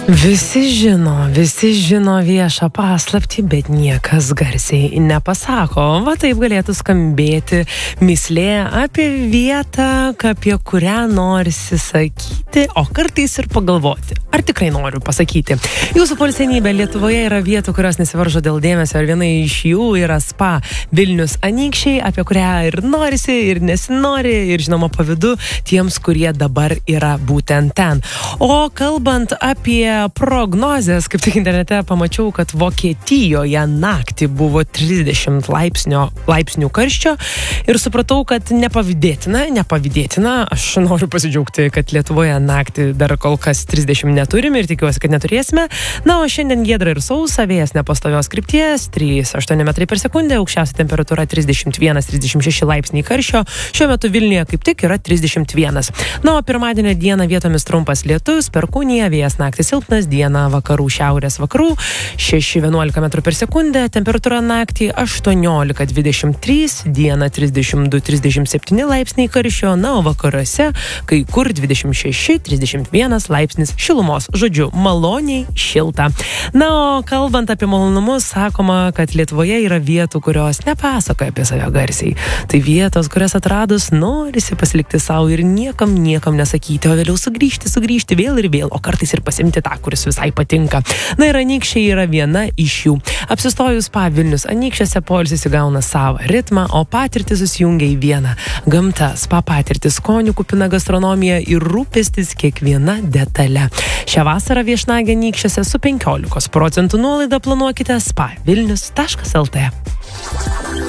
Visi žino viešą paslaptį, bet niekas garsiai nepasako. Va taip galėtų skambėti mįslė apie vietą, apie kurią norisi sakyti, o kartais ir pagalvoti. Ar tikrai noriu pasakyti? Jūsų poilsienybė Lietuvoje yra vietų, kurios nesivaržo dėl dėmesio, ir viena iš jų yra spa Vilnius Anykščiai, apie kurią ir norisi, ir nesinori, ir žinoma pavydu tiems, kurie dabar yra būtent ten. O kalbant apie prognozės, kaip tik internete pamačiau, kad Vokietijoje naktį buvo 30 laipsnių karščio ir supratau, kad nepavydėtina. Aš noriu pasidžiaugti, kad Lietuvoje naktį dar kol kas 30 neturime ir tikiuosi, kad neturėsime. Na, o šiandien giedra ir sausa, vėjas nepastovios krypties, 3,8 metrai per sekundę, aukščiausia temperatūra 31-36 laipsniai karščio, šiuo metu Vilniuje kaip tik yra 31. Na, o pirmadienio dieną vietomis trumpas lietus, perkūnija, vėjas naktį silpnas, dieną vakarų šiaurės vakarų, 6-11 metrų per sekundę, temperatūra naktį 18-23, dieną 32-37 laipsniai karščio, na, o vakaruose kai kur 26-31 laipsnis šilumos. Žodžiu, maloniai šilta. Na, o kalbant apie malonumus, sakoma, kad Lietuvoje yra vietų, kurios nepasakoja apie save garsiai. Tai vietos, kurias atradus norisi pasilikti savo ir niekam nesakyti, o vėliau sugrįžti vėl ir vėl, o kartais ir pasimti tą, kuris visai patinka. Na ir Anykščiai yra viena iš jų. Apsistojus spa Vilnius Anykščiuose poilsis įgauna savo ritmą, o patirtis susijungia į vieną. Gamta, spa patirtis, skonių kupina gastronomija ir rūpestis kiekviena detale. Šią vasarą viešnagę Anykščiuose su 15% nuolaida planuokite spa vilnius.lt.